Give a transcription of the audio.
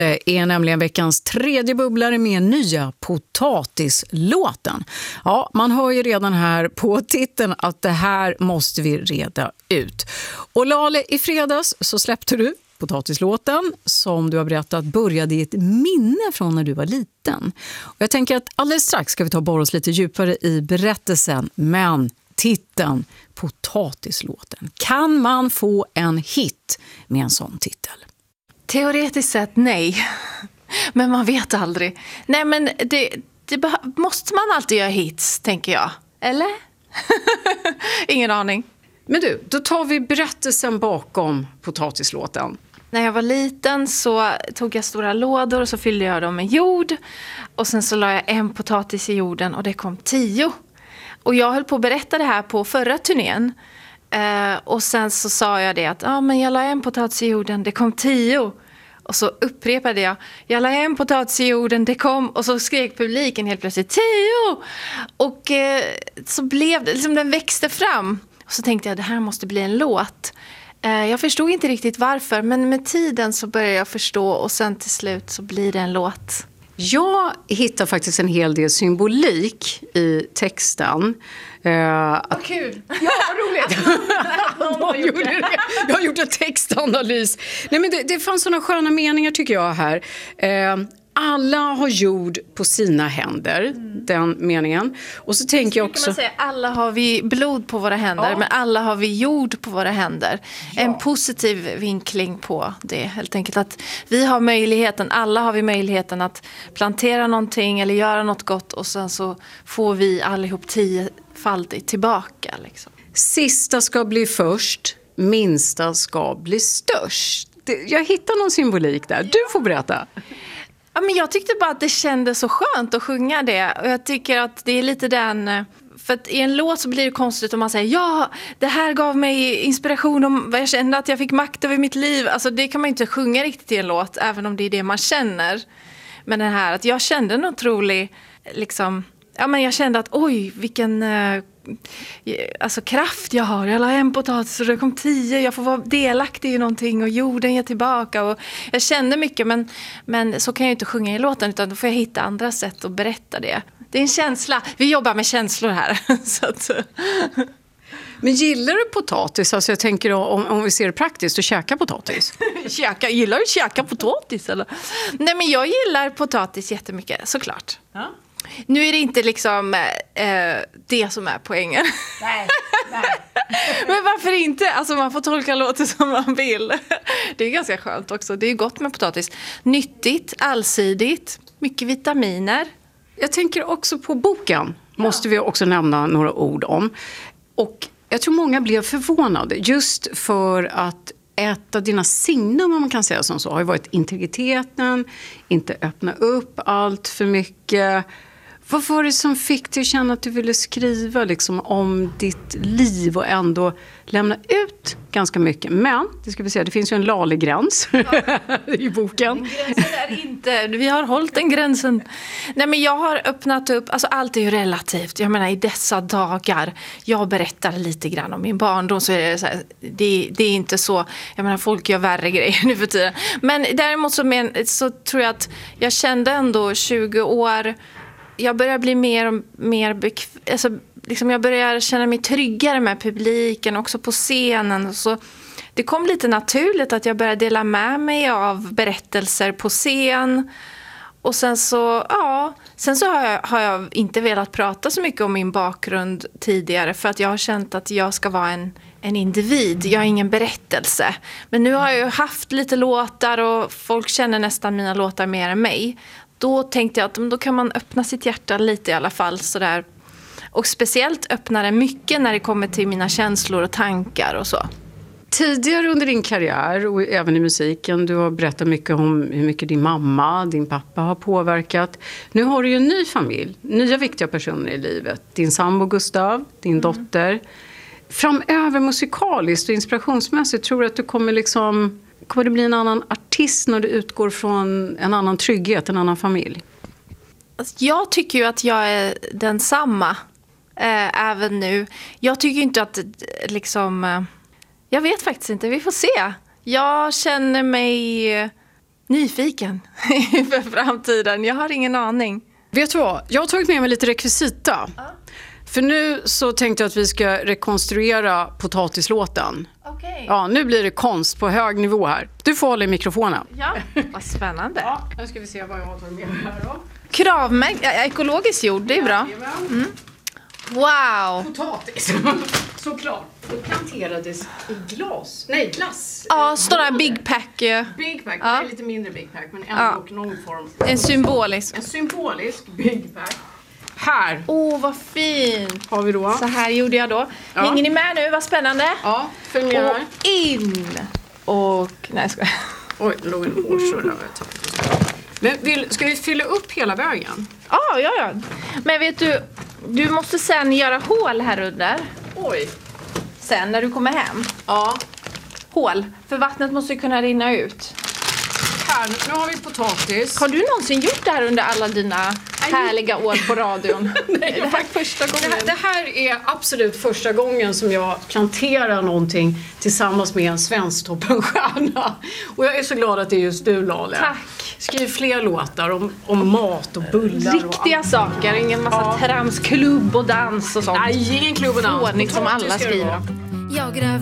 är nämligen veckans tredje bubblare med nya potatislåten. Ja, man hör ju redan här på titeln att det här måste vi reda ut. Och Lale, i fredags så släppte du potatislåten som du har berättat började i ett minne från när du var liten. Och jag tänker att alldeles strax ska vi ta borra oss lite djupare i berättelsen, men titeln potatislåten. Kan man få en hit med en sån titel? Teoretiskt sett nej, men man vet aldrig. Nej, men måste man alltid göra hits, tänker jag. Eller? Ingen aning. Men du, då tar vi berättelsen bakom potatislåten. När jag var liten så tog jag stora lådor och så fyllde jag dem med jord. Och sen så la jag en potatis i jorden och det kom 10. Och jag höll på att berätta det här på förra turnén. Och sen så sa jag det att men jag la en potatis i jorden, det kom 10. Och så upprepade jag la en potatis i jorden, det kom. Och så skrek publiken helt plötsligt 10. Och så blev det, liksom den växte fram. Och så tänkte jag, det här måste bli en låt. Jag förstod inte riktigt varför, men med tiden så började jag förstå. Och sen till slut så blir det en låt. Jag hittar faktiskt en hel del symbolik i texten. Vad kul! Ja, vad roligt! Jag har gjort en textanalys. Nej, men det fanns såna sköna meningar tycker jag här. Alla har jord på sina händer, den meningen. Och så tänker jag också... Man säga, alla har vi blod på våra händer, men alla har vi jord på våra händer. Ja. En positiv vinkling på det, helt enkelt. Att vi har möjligheten, alla har vi möjligheten att plantera någonting eller göra något gott. Och sen så får vi allihop 10-faldigt tillbaka. Liksom. Sista ska bli först, minsta ska bli störst. Jag hittar någon symbolik där. Du får berätta. Ja, men jag tyckte bara att det kändes så skönt att sjunga det. Och jag tycker att det är lite den... För att i en låt så blir det konstigt om man säger det här gav mig inspiration om vad jag kände, att jag fick makt över mitt liv. Alltså det kan man inte sjunga riktigt i en låt, även om det är det man känner. Men den här, att jag kände en otrolig... Liksom, men jag kände att oj, vilken... kraft jag har. Jag la en potatis och det kom 10. Jag får vara delaktig i någonting och jorden ger tillbaka. Och jag kände mycket, men så kan jag inte sjunga i låten, utan då får jag hitta andra sätt att berätta det. Det är en känsla. Vi jobbar med känslor här. Så att... Men gillar du potatis? Alltså jag tänker om vi ser det praktiskt, att käka potatis. Gillar du käka potatis? Eller? Nej, men jag gillar potatis jättemycket, såklart. Ja. Nu är det inte liksom det som är poängen. Nej. Men varför inte? Alltså man får tolka låten som man vill. Det är ganska skönt också. Det är gott med potatis. Nyttigt, allsidigt, mycket vitaminer. Jag tänker också på boken. Måste vi också nämna några ord om. Och jag tror många blev förvånade. Just för att ett av dina signum, om man kan säga som så, har ju varit integriteten. Inte öppna upp allt för mycket. Vad var det som fick dig att känna att du ville skriva liksom om ditt liv och ändå lämna ut ganska mycket? Men, det ska vi säga, det finns ju en Lale-gräns i boken. Gränsen är inte, vi har hållit den gränsen. Nej, men jag har öppnat upp, alltså allt är ju relativt. Jag menar i dessa dagar, jag berättar lite grann om min barndom, så är det så här, det är inte så, jag menar folk gör värre grejer nu för tiden. Men däremot så tror jag att jag kände ändå 20 år, jag börjar bli mer och mer jag börjar känna mig tryggare med publiken, också på scenen. Så det kom lite naturligt att jag började dela med mig av berättelser på scen. Och sen så har jag inte velat prata så mycket om min bakgrund tidigare, för att jag har känt att jag ska vara en individ. Jag är ingen berättelse. Men nu har jag ju haft lite låtar och folk känner nästan mina låtar mer än mig. Då tänkte jag att då kan man öppna sitt hjärta lite i alla fall. Sådär. Och speciellt öppna det mycket när det kommer till mina känslor och tankar och så. Tidigare under din karriär och även i musiken, du har berättat mycket om hur mycket din mamma, din pappa har påverkat. Nu har du ju en ny familj, nya viktiga personer i livet. Din sambo Gustav, din dotter. Framöver musikaliskt och inspirationsmässigt, tror du att du kommer det bli en annan artist när du utgår från en annan trygghet, en annan familj? Jag tycker ju att jag är densamma även nu. Jag tycker inte att jag vet faktiskt inte, vi får se. Jag känner mig nyfiken för framtiden. Jag har ingen aning. Vet du vad? Jag har tagit med mig lite rekvisita. För nu så tänkte jag att vi ska rekonstruera potatislåten. Okej. Ja, nu blir det konst på hög nivå här. Du får hålla i mikrofonen. Ja, vad spännande. Ja, nu ska vi se vad jag har tagit med här då. Kravmärkt, ekologisk jord, det är bra. Wow! Potatis, såklart. Det planterades i glass. Ja, sådana Big Pack. Big Pack, det är lite mindre Big Pack, men ändå någon form. En symbolisk. En symbolisk Big Pack. Här Vad fint. har vi då. Så här gjorde jag då. Ja. Hänger ni med nu? Vad spännande. Ja, följ med här. Och in. Och... Nej, jag skojar. Oj, det låg en hårstrå där. Men ska vi fylla upp hela vägen? Ja. Men vet du måste sen göra hål här under. Oj. Sen när du kommer hem. Ja. Hål. För vattnet måste kunna rinna ut. Här, nu har vi potatis. Har du någonsin gjort det här under alla dina härliga år på radion? Nej, det här är första gången. Det här är absolut första gången som jag planterar någonting tillsammans med en Svensktoppen-stjärna. Och jag är så glad att det är just du, Lale. Tack. Skriv fler låtar om mat och bullar. Riktiga saker, ingen massa trams, klubb och dans och sånt. Nej, ingen klubb och dans. Fånigt som alla skriver om. Jag